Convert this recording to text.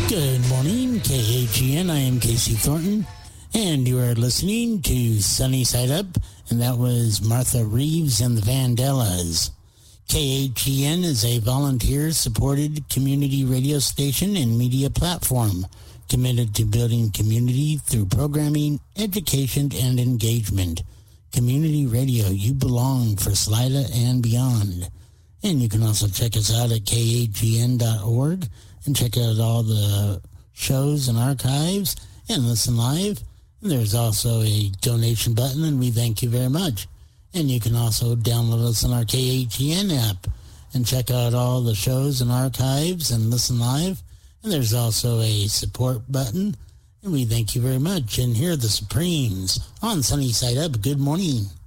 Good morning, KHEN. I am Casey Thornton, and you are listening to Sunny Side Up, and that was Martha Reeves and the Vandellas. KHEN is a volunteer-supported community radio station and media platform committed to building community through programming, education, and engagement. Community radio, you belong for Salida and beyond. And you can also check us out at khen.org and check out all the shows and archives and listen live. And there's also a donation button, and we thank you very much. And you can also download us on our KHEN app and check out all the shows and archives and listen live. And there's also a support button, and we thank you very much. And here are the Supremes on Sunny Side Up. Good morning.